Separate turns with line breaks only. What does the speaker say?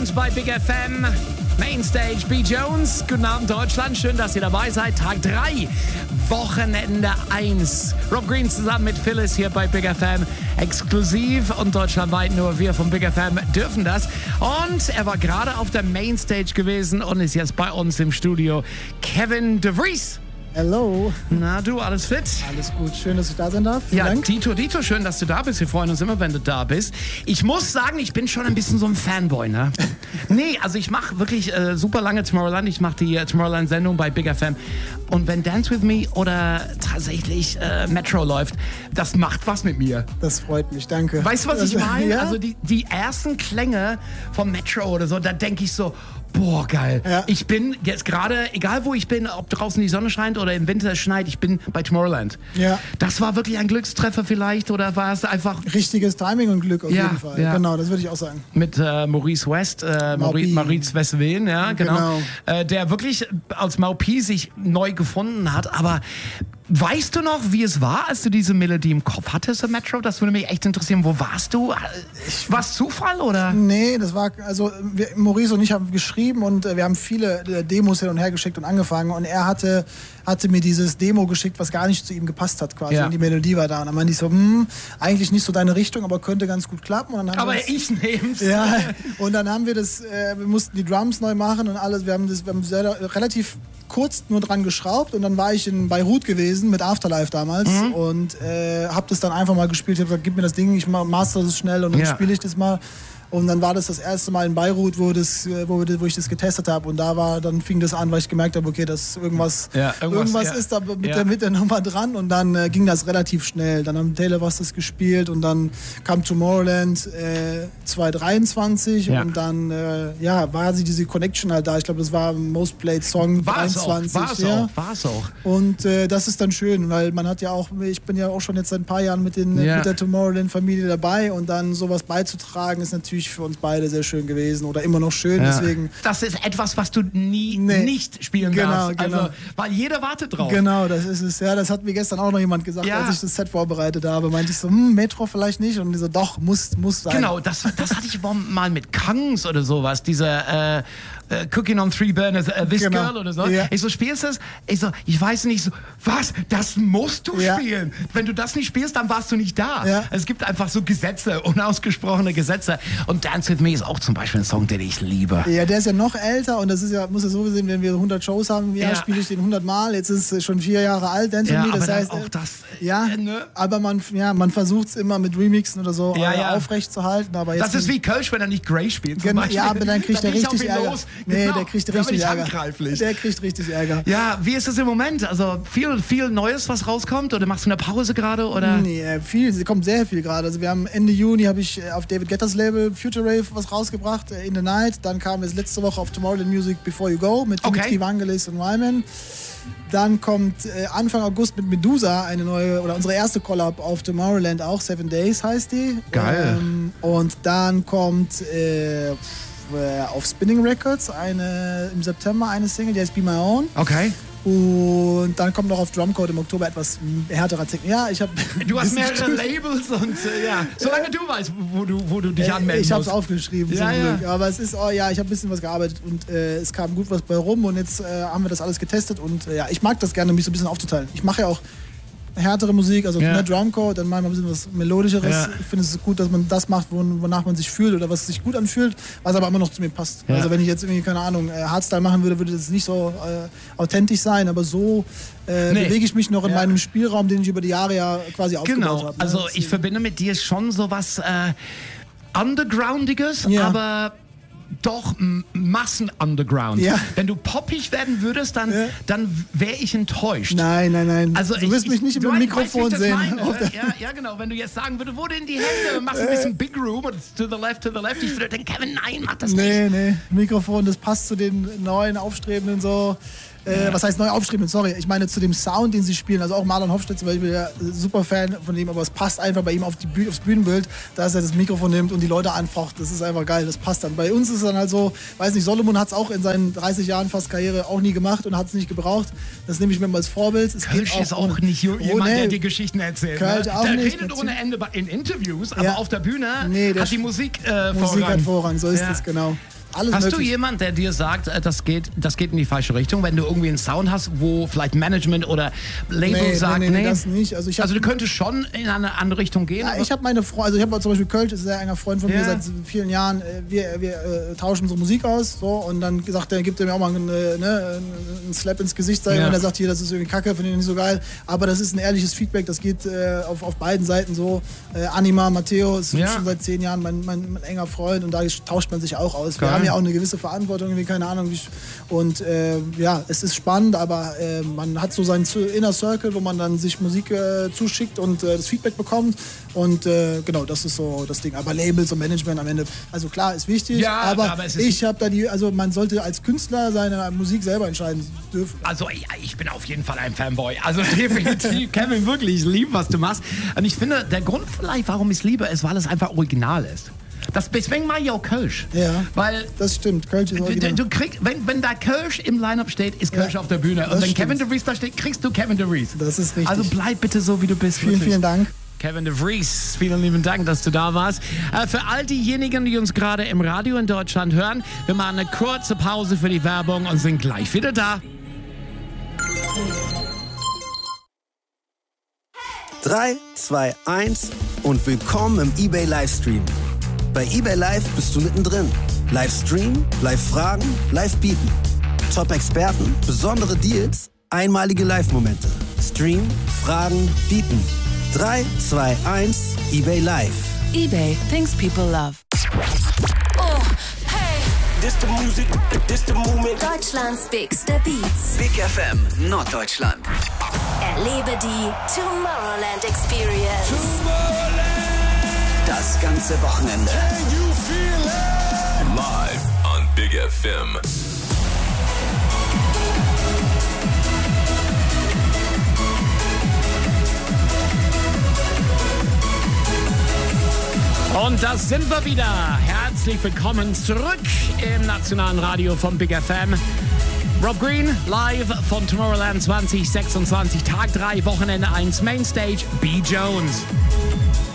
Abend bei Big FM. Mainstage B. Jones. Guten Abend, Deutschland. Schön, dass ihr dabei seid. Tag 3, Wochenende 1. Rob Green zusammen mit Phyllis hier bei Big FM. Exklusiv und deutschlandweit nur wir von Big FM dürfen das. Und er war gerade auf der Mainstage gewesen und ist jetzt bei uns im Studio. Kevin de Vries.
Hello.
Na du, alles fit?
Alles gut, schön, dass ich da sein darf.
Vielen Dank. Dito, schön, dass du da bist. Wir freuen uns immer, wenn du da bist. Ich muss sagen, ich bin schon ein bisschen so ein Fanboy, ne? Nee, also ich mache wirklich super lange Tomorrowland. Ich mache die Tomorrowland-Sendung bei Big FM. Und wenn Dance With Me oder tatsächlich Metro läuft, das macht was mit mir.
Das freut mich, danke.
Weißt du, was ich meine?
Ja?
Also die ersten Klänge vom Metro oder so, da denke ich so, boah, geil. Ja. Ich bin jetzt gerade, egal wo ich bin, ob draußen die Sonne scheint oder im Winter es schneit, ich bin bei Tomorrowland. Ja. Das war wirklich ein Glückstreffer vielleicht oder war es einfach...
Richtiges Timing und Glück auf jeden Fall. Ja. Genau, das würde ich auch sagen.
Mit Maurice West, Maurice Westween, ja, genau. Der wirklich als Maupi sich neu gefunden hat, aber... Weißt du noch, wie es war, als du diese Melodie im Kopf hattest, Metro? Das würde mich echt interessieren. Wo warst du? War es Zufall, oder?
Nee, das war, also Maurice und ich haben geschrieben und wir haben viele Demos hin und her geschickt und angefangen und er hatte mir dieses Demo geschickt, was gar nicht zu ihm gepasst hat quasi. Ja. Und die Melodie war da. Und dann meinte ich so, eigentlich nicht so deine Richtung, aber könnte ganz gut klappen. Und dann haben
ich nehm's.
Ja, und dann haben wir das, wir mussten die Drums neu machen und alles. Wir haben relativ kurz nur dran geschraubt und dann war ich in Beirut gewesen mit Afterlife damals und hab das dann einfach mal gespielt. Ich hab gesagt, gib mir das Ding, ich master das schnell und dann spiele ich das mal. Und dann war das erste Mal in Beirut, wo ich das getestet habe. Und dann fing das an, weil ich gemerkt habe, okay, dass irgendwas ist da mit der Nummer dran. Und dann ging das relativ schnell. Dann haben Taylor was das gespielt und dann kam Tomorrowland 2023 und dann war diese Connection halt da. Ich glaube, das war Most Played Song 23.
War es auch.
Und das ist dann schön, weil man hat ja auch, ich bin ja auch schon jetzt seit ein paar Jahren mit der Tomorrowland-Familie dabei und dann sowas beizutragen ist natürlich für uns beide sehr schön gewesen oder immer noch schön, deswegen...
Das ist etwas, was du nicht spielen darfst, also, weil jeder wartet drauf.
Genau, das ist es. Ja, das hat mir gestern auch noch jemand gesagt, als ich das Set vorbereitet habe. Meinte ich so, Metro vielleicht nicht und die so, doch, muss sein.
Genau, das hatte ich mal mit Kangs oder sowas, diese Cooking on Three Burners, This Girl oder so. Ja. Ich so, spielst du das? Ich weiß nicht, was? Das musst du spielen. Wenn du das nicht spielst, dann warst du nicht da. Ja. Es gibt einfach so Gesetze, unausgesprochene Gesetze. Und Dance With Me ist auch zum Beispiel ein Song, den ich liebe. Ja,
der ist ja noch älter und das ist ja, muss ja so sehen, wenn wir 100 Shows haben im Jahr, spiele ich den 100 Mal. Jetzt ist es schon 4 Jahre alt, Dance With Me. Das heißt,
auch das,
aber man versucht es immer mit Remixen oder so aufrecht zu halten. Aber jetzt
das ist wie Kölsch, wenn er nicht Grey spielt.
Ja, aber dann kriegt er richtig Ärger. Nee, der kriegt richtig Ärger.
Der kriegt richtig Ärger. Ja, wie ist es im Moment? Also viel Neues, was rauskommt? Oder machst du eine Pause gerade? Oder?
Nee, es kommt sehr viel gerade. Also wir haben Ende Juni habe ich auf David Guetta's Label Future Rave was rausgebracht, In the Night. Dann kam es letzte Woche auf Tomorrowland Music Before You Go mit Dimitri Vangelis und Wyman. Dann kommt Anfang August mit Medusa eine neue, oder unsere erste Collab auf Tomorrowland auch, 7 Days heißt die.
Geil.
Und dann kommt auf Spinning Records im September eine Single, die heißt Be My Own.
Okay.
Und dann kommt noch auf Drumcode im Oktober etwas härterer Technik. Ja,
du hast mehrere Labels und solange du weißt, wo du dich anmelden musst.
Ich habe es aufgeschrieben zum Glück. Aber es ist, ich habe ein bisschen was gearbeitet und es kam gut was bei rum und jetzt haben wir das alles getestet und ich mag das gerne, mich so ein bisschen aufzuteilen. Ich mache ja auch härtere Musik, also Drumcode, dann machen wir ein bisschen was Melodischeres. Ja. Ich finde es gut, dass man das macht, wonach man sich fühlt oder was sich gut anfühlt, was aber immer noch zu mir passt. Ja. Also wenn ich jetzt irgendwie, keine Ahnung, Hardstyle machen würde das nicht so authentisch sein, aber so bewege ich mich noch in meinem Spielraum, den ich über die Jahre quasi aufgebaut habe.
Also ich verbinde mit dir schon so was Undergroundiges, aber doch Massen-Underground. Ja. Wenn du poppig werden würdest, dann wäre ich enttäuscht.
Nein.
Also
du wirst mich nicht im Mikrofon sehen.
Ja, genau. Wenn du jetzt sagen würdest, wo denn die Hände? Machst ein bisschen Big Room und to the left. Ich würde denken, Kevin, nein, mach das nicht.
Nee. Mikrofon, das passt zu den neuen, aufstrebenden so. Was heißt neu aufstrebend? Sorry, ich meine zu dem Sound, den sie spielen. Also auch Marlon Hofstedt zum Beispiel, ja, super Fan von ihm, aber es passt einfach bei ihm aufs Bühnenbild, dass er das Mikrofon nimmt und die Leute anfaucht. Das ist einfach geil, das passt dann. Bei uns ist es dann halt so, weiß nicht, Solomon hat es auch in seinen 30 Jahren fast Karriere auch nie gemacht und hat es nicht gebraucht. Das nehme ich mir mal als Vorbild.
Kölsch ist auch nicht jemand, der dir Geschichten erzählt.
Kölsch auch
der
nicht.
Der redet ohne Ende in Interviews, aber auf der Bühne hat die Musik
Musik hat Vorrang, so ist es, genau. alles
Hast
möglich.
du jemanden, der dir sagt, das geht in die falsche Richtung, wenn du irgendwie einen Sound hast, wo vielleicht Management oder Label sagt,
nee, das nicht. Also
du könntest schon in eine andere Richtung gehen?
Ja, ich habe meine Freunde, also ich habe zum Beispiel Kölsch, ist ein sehr enger Freund von mir seit vielen Jahren. Wir tauschen unsere Musik aus, so, und dann gibt er mir auch mal einen Slap ins Gesicht, und er sagt, hier, das ist irgendwie Kacke, finde ich nicht so geil. Aber das ist ein ehrliches Feedback, das geht auf beiden Seiten so. Anima, Matteo ist schon seit 10 Jahren mein enger Freund, und da tauscht man sich auch aus. Wir haben ja auch eine gewisse Verantwortung, irgendwie, keine Ahnung. Und es ist spannend, aber man hat so seinen Inner Circle, wo man dann sich Musik zuschickt und das Feedback bekommt. Und genau, das ist so das Ding. Aber Labels und Management am Ende, also klar, ist wichtig, aber ich habe da man sollte als Künstler seine Musik selber entscheiden dürfen.
Also ich bin auf jeden Fall ein Fanboy. Also definitiv, Kevin, wirklich, ich liebe, was du machst. Und ich finde, der Grund vielleicht, warum ich es liebe, ist, weil es einfach original ist. Deswegen mag ich auch Kölsch.
Ja,
weil
das stimmt. Kölsch ist original.
Du kriegst, wenn da Kölsch im Line-Up steht, ist Kölsch auf der Bühne. Und wenn stimmt. Kevin de Vries da steht, kriegst du Kevin de Vries.
Das ist richtig.
Also bleib bitte so, wie du bist.
Vielen Dank.
Kevin de Vries, vielen lieben Dank, dass du da warst. Für all diejenigen, die uns gerade im Radio in Deutschland hören, wir machen eine kurze Pause für die Werbung und sind gleich wieder da.
3, 2, 1 und willkommen im eBay Livestream. Bei eBay Live bist du mittendrin. Livestream, Live-Fragen, Live-Bieten. Top-Experten, besondere Deals, einmalige Live-Momente. Stream, Fragen, Bieten. 3, 2, 1, eBay Live.
eBay, things people love.
Oh, hey.
This the music, this the movement.
Deutschlands bigste Beats.
Big FM Norddeutschland.
Erlebe die Tomorrowland Experience.
Das ganze Wochenende.
Can you feel it?
Live on Big FM.
Und das sind wir wieder. Herzlich willkommen zurück im nationalen Radio von Big FM. Rob Green, live von Tomorrowland 2026, Tag 3, Wochenende 1, Mainstage, B. Jones.